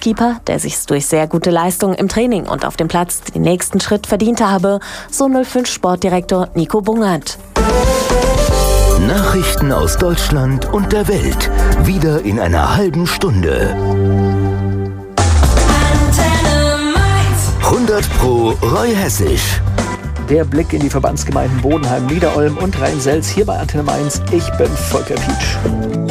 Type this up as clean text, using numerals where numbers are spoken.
Goalkeeper, der sich durch sehr gute Leistung im Training und auf dem Platz den nächsten Schritt verdient habe, so 05 Sportdirektor Nico Bungert. Nachrichten aus Deutschland und der Welt. Wieder in einer halben Stunde. 100% Roy Hessisch. Der Blick in die Verbandsgemeinden Bodenheim, Niederolm und Rhein-Selz hier bei Antenne Mainz. Ich bin Volker Pietsch.